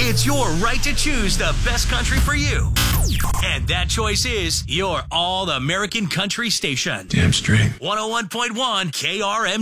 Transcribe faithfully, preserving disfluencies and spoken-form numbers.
It's your right to choose the best country for you. And that choice is your All American Country station. Damn straight. one oh one point one K R M